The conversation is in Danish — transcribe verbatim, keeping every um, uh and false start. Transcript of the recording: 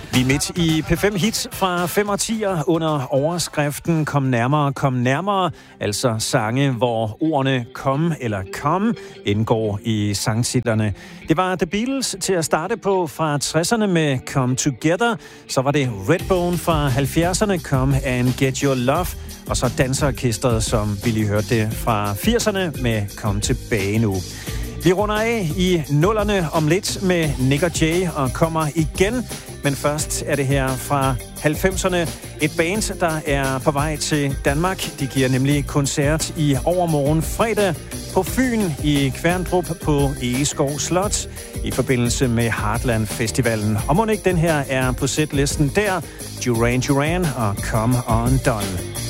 Vi er midt i P fem Hits fra fem årtier under overskriften Kom nærmere, kom nærmere. Altså sange, hvor ordene kom eller kom indgår i sangtitlerne. Det var The Beatles til at starte på fra tresserne med Come Together. Så var det Redbone fra halvfjerdserne, Come and Get Your Love. Og så danserorkestret, som vi lige hørte det fra firserne med Kom tilbage nu. Vi runder af i nullerne om lidt med Nick og Jay og kommer igen. Men først er det her fra halvfemserne. Et band, der er på vej til Danmark. De giver nemlig koncert i overmorgen fredag på Fyn i Kværndrup på Egeskov Slot i forbindelse med Heartland Festivalen. Og må ikke den her er på setlisten der. Duran Duran og Come Undone.